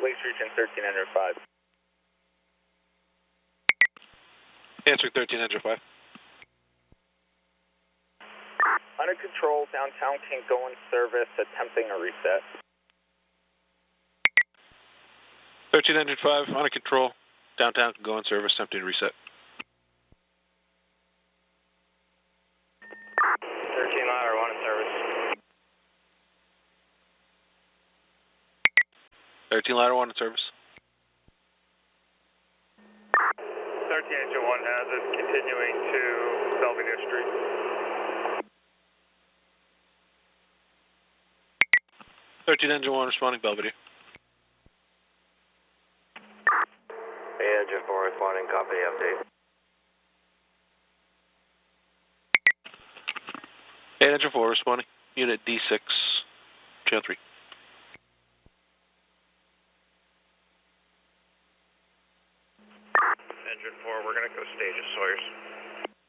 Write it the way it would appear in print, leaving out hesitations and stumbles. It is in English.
Lakes Region 1305. Answering 1305. Under control, downtown can go in service, attempting a reset. 1305, under control. Downtown can go in service, attempting to reset. 13 ladder, 1 in service. 13 ladder 1 in service. 13 engine 1 has it, continuing to Belvedere Street. 13 engine 1 responding Belvedere. Engine 4 responding, copy update. 8 engine 4 responding. Unit D6, channel 3. Engine 4, we're going to go stages, Sawyers.